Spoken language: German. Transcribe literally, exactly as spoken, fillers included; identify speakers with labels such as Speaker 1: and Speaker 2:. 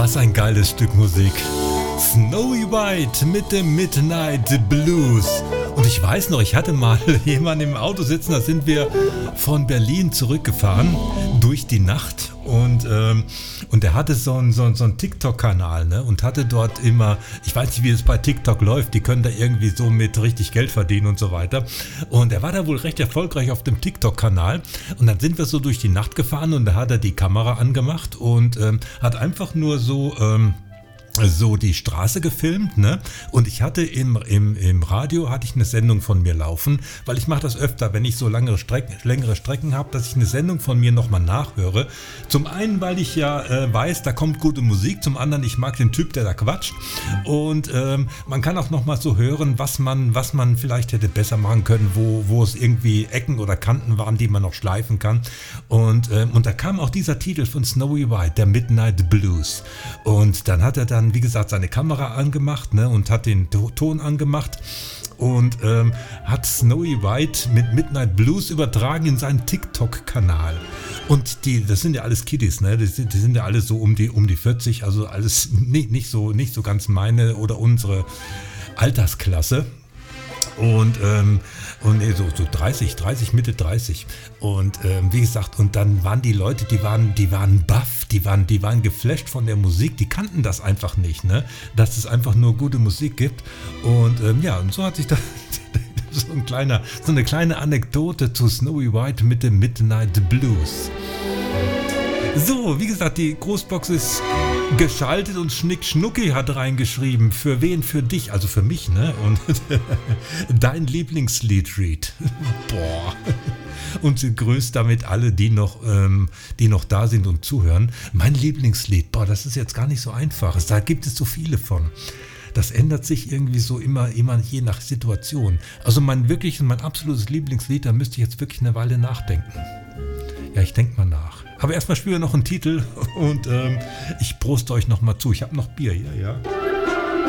Speaker 1: Was ein geiles Stück Musik. Snowy White mit dem Midnight Blues. Und ich weiß noch, ich hatte mal jemanden im Auto sitzen, da sind wir von Berlin zurückgefahren durch die Nacht und, ähm, und der hatte so einen, so einen, so einen TikTok-Kanal, ne? Und hatte dort immer, ich weiß nicht, wie es bei TikTok läuft, die können da irgendwie so mit richtig Geld verdienen und so weiter. Und er war da wohl recht erfolgreich auf dem TikTok-Kanal und dann sind wir so durch die Nacht gefahren und da hat er die Kamera angemacht und ähm, hat einfach nur so... Ähm, so die Straße gefilmt, ne? Und ich hatte im, im, im Radio hatte ich eine Sendung von mir laufen, weil ich mache das öfter, wenn ich so langere Strecken, längere Strecken habe, dass ich eine Sendung von mir nochmal nachhöre. Zum einen, weil ich ja äh, weiß, da kommt gute Musik, zum anderen, ich mag den Typ, der da quatscht und ähm, man kann auch nochmal so hören, was man, was man vielleicht hätte besser machen können, wo, wo es irgendwie Ecken oder Kanten waren, die man noch schleifen kann und, ähm, und da kam auch dieser Titel von Snowy White, der Midnight Blues und dann hat er dann wie gesagt, seine Kamera angemacht, ne, und hat den Ton angemacht und ähm, hat Snowy White mit Midnight Blues übertragen in seinen TikTok-Kanal. Und die, das sind ja alles Kiddies, ne? Die sind, die sind ja alle so um die, um die vierzig, also alles nicht, nicht, so, nicht so ganz meine oder unsere Altersklasse. Und, ähm, und nee, so, so dreißig, dreißig, Mitte dreißig. Und ähm, wie gesagt, und dann waren die Leute, die waren, die waren baff, die waren, die waren geflasht von der Musik, die kannten das einfach nicht, ne? Dass es einfach nur gute Musik gibt. Und ähm, ja, und so hat sich da so, ein kleiner, so eine kleine Anekdote zu Snowy White mit dem Midnight Blues. So, wie gesagt, die Großbox ist geschaltet und Schnick Schnucki hat reingeschrieben. Für wen? Für dich, also für mich, ne? Und dein Lieblingslied, Reed. Boah. Und sie grüßt damit alle, die noch, ähm, die noch da sind und zuhören. Mein Lieblingslied, boah, das ist jetzt gar nicht so einfach. Da gibt es so viele von. Das ändert sich irgendwie so immer, immer je nach Situation. Also mein wirklich, mein absolutes Lieblingslied, da müsste ich jetzt wirklich eine Weile nachdenken. Ja, ich denke mal nach. Aber erstmal spielen wir noch einen Titel und ähm, ich proste euch nochmal zu. Ich habe noch Bier hier, ja.